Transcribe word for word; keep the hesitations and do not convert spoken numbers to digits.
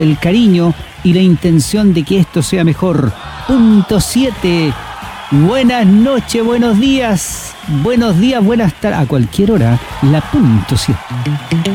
el cariño y la intención de que esto sea mejor. Punto siete. Buenas noches, buenos días. Buenos días, buenas tardes. A cualquier hora, la punto siete.